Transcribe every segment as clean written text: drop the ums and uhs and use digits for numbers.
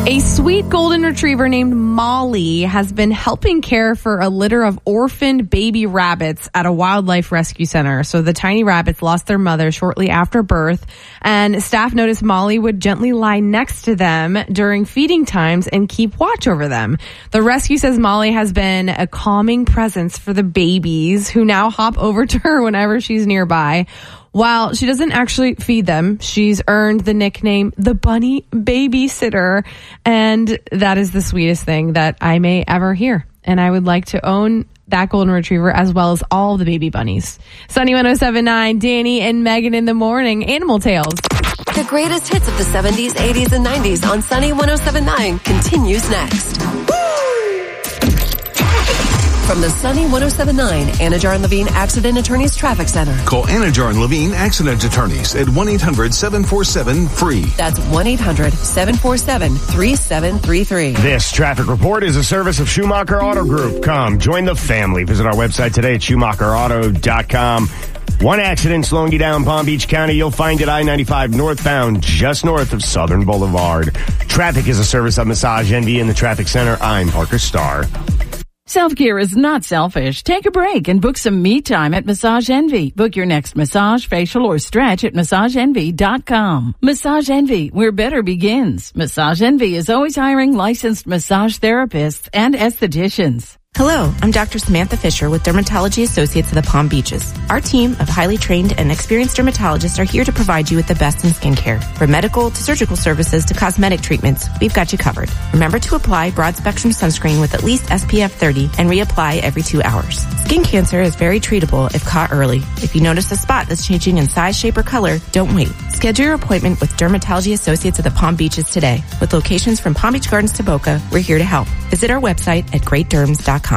A sweet golden retriever named Molly has been helping care for a litter of orphaned baby rabbits at a wildlife rescue center. So the tiny rabbits lost their mother shortly after birth, and staff noticed Molly would gently lie next to them during feeding times and keep watch over them. The rescue says Molly has been a calming presence for the babies, who now hop over to her whenever she's nearby. While she doesn't actually feed them, she's earned the nickname the Bunny Babysitter, and that is the sweetest thing that I may ever hear. And I would like to own that golden retriever as well as all the baby bunnies. Sunny 107.9, Danny and Megan in the morning. Animal Tales. The greatest hits of the 70s, 80s, and 90s on Sunny 107.9 continues next. From the Sunny 107.9 Anajar and Levine Accident Attorneys Traffic Center. Call Anajar and Levine Accident Attorneys at 1-800-747-FREE. That's 1-800-747-3733. This traffic report is a service of Schumacher Auto Group. Come, join the family. Visit our website today at SchumacherAuto.com. One accident slowing you down Palm Beach County. You'll find it I-95 northbound, just north of Southern Boulevard. Traffic is a service of Massage Envy in the Traffic Center. I'm Parker Starr. Self-care is not selfish. Take a break and book some me time at Massage Envy. Book your next massage, facial, or stretch at MassageEnvy.com. Massage Envy, where better begins. Massage Envy is always hiring licensed massage therapists and estheticians. Hello, I'm Dr. Samantha Fisher with Dermatology Associates of the Palm Beaches. Our team of highly trained and experienced dermatologists are here to provide you with the best in skincare. From medical to surgical services to cosmetic treatments, we've got you covered. Remember to apply broad-spectrum sunscreen with at least SPF 30 and reapply every 2 hours. Skin cancer is very treatable if caught early. If you notice a spot that's changing in size, shape, or color, don't wait. Schedule your appointment with Dermatology Associates of the Palm Beaches today. With locations from Palm Beach Gardens to Boca, we're here to help. Visit our website at greatderms.com.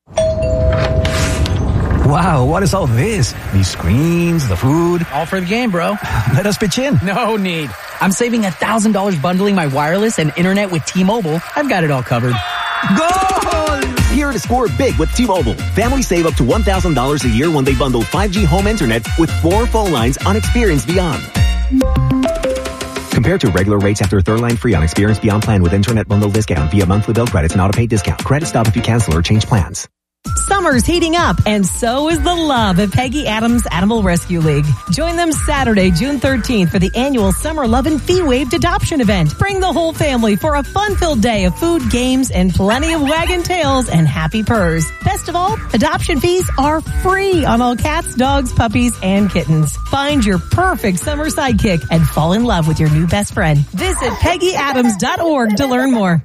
Wow, what is all this? These screens, the food. All for the game, bro. Let us pitch in. No need. I'm saving $1,000 bundling my wireless and internet with T-Mobile. I've got it all covered. Goal! Here to score big with T-Mobile. Families save up to $1,000 a year when they bundle 5G home internet with 4 phone lines on Experience Beyond. Compared to regular rates after third line free on Experience Beyond plan with internet bundle discount via monthly bill credits and auto-pay discount. Credit stop if you cancel or change plans. Summer's heating up, and so is the love of Peggy Adams Animal Rescue League. Join them Saturday, June 13th for the annual Summer Lovin' Fee-Waived Adoption Event. Bring the whole family for a fun-filled day of food, games, and plenty of wagging tails and happy purrs. Best of all, adoption fees are free on all cats, dogs, puppies, and kittens. Find your perfect summer sidekick and fall in love with your new best friend. Visit PeggyAdams.org to learn more.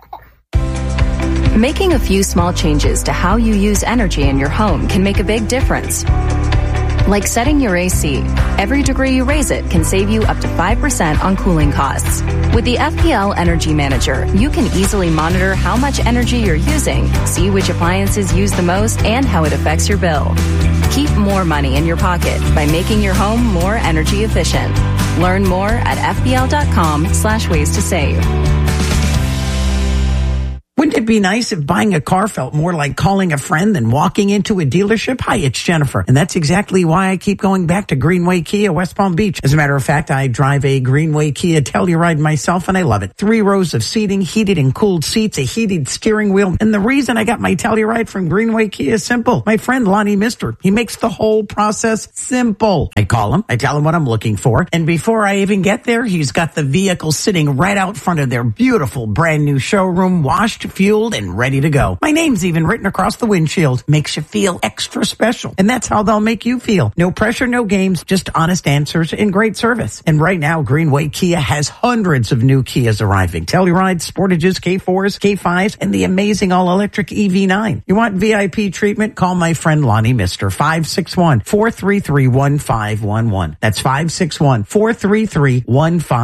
Making a few small changes to how you use energy in your home can make a big difference. Like setting your AC. Every degree you raise it can save you up to 5% on cooling costs. With the FPL Energy Manager, you can easily monitor how much energy you're using, see which appliances use the most, and how it affects your bill. Keep more money in your pocket by making your home more energy efficient. Learn more at fpl.com/ways to save. Wouldn't it be nice if buying a car felt more like calling a friend than walking into a dealership? Hi, it's Jennifer. And that's exactly why I keep going back to Greenway Kia, West Palm Beach. As a matter of fact, I drive a Greenway Kia Telluride myself, and I love it. 3 rows of seating, heated and cooled seats, a heated steering wheel. And the reason I got my Telluride from Greenway Kia is simple. My friend Lonnie Mister, he makes the whole process simple. I call him, I tell him what I'm looking for, and before I even get there, he's got the vehicle sitting right out front of their beautiful brand new showroom, washed, fueled, and ready to go. My name's even written across the windshield. Makes you feel extra special. And that's how they'll make you feel. No pressure, no games, just honest answers and great service. And right now, Greenway Kia has hundreds of new Kias arriving. Tellurides, Sportages, K4s, K5s, and the amazing all-electric EV9. You want VIP treatment? Call my friend Lonnie Mister. 561-433-1511. That's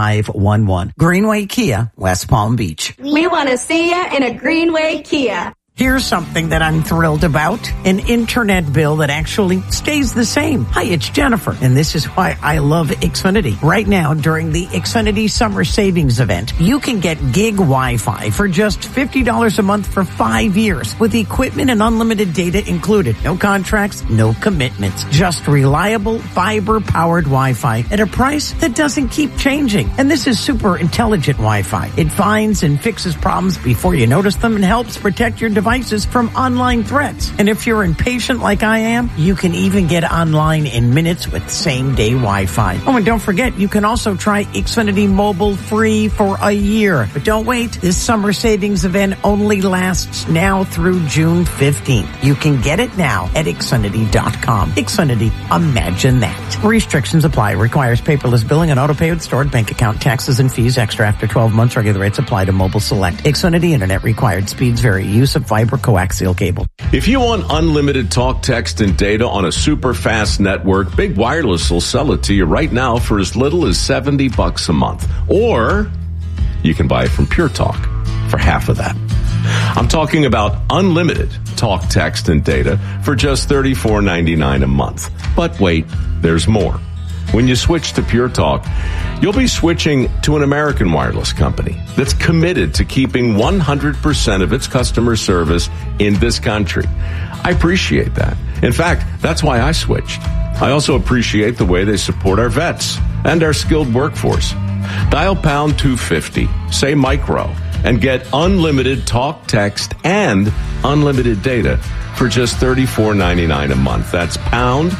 561-433-1511. Greenway Kia, West Palm Beach. We want to see you in a Greenway Kia. Here's something that I'm thrilled about. An internet bill that actually stays the same. Hi, it's Jennifer, and this is why I love Xfinity. Right now, during the Xfinity Summer Savings Event, you can get gig Wi-Fi for just $50 a month for 5 years with equipment and unlimited data included. No contracts, no commitments. Just reliable fiber-powered Wi-Fi at a price that doesn't keep changing. And this is super intelligent Wi-Fi. It finds and fixes problems before you notice them and helps protect your devices from online threats. And if you're impatient like I am, you can even get online in minutes with same-day Wi-Fi. Oh, and don't forget, you can also try Xfinity Mobile free for a year. But don't wait. This summer savings event only lasts now through June 15th. You can get it now at Xfinity.com. Xfinity, imagine that. Restrictions apply. Requires paperless billing and auto-pay with stored bank account. Taxes and fees extra after 12 months. Regular rates apply to Mobile Select. Xfinity Internet required. Speeds vary. Use of fiber coaxial cable. If you want unlimited talk, text, and data on a super fast network, Big Wireless will sell it to you right now for as little as $70 a month. Or you can buy it from Pure Talk for half of that. I'm talking about unlimited talk, text, and data for just $34.99 a month. But wait, there's more. When you switch to Pure Talk, you'll be switching to an American wireless company that's committed to keeping 100% of its customer service in this country. I appreciate that. In fact, that's why I switched. I also appreciate the way they support our vets and our skilled workforce. Dial pound 250, say micro, and get unlimited talk, text, and unlimited data for just $34.99 a month. That's pound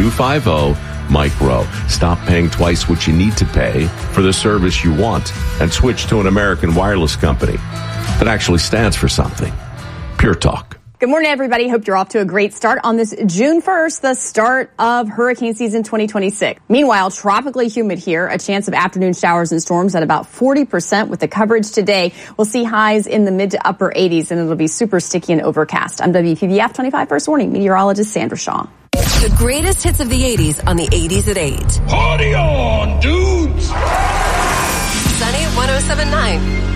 250 micro. Stop paying twice what you need to pay for the service you want and switch to an American wireless company that actually stands for something. Pure Talk. Good morning, everybody. Hope you're off to a great start on this June 1st, the start of hurricane season 2026. Meanwhile, tropically humid here, a chance of afternoon showers and storms at about 40% with the coverage today. We'll see highs in the mid to upper 80s, and it'll be super sticky and overcast. I'm WPBF 25 First Warning meteorologist Sandra Shaw. The greatest hits of the 80s on the 80s at 8. Party on, dudes! Sunny 107.9.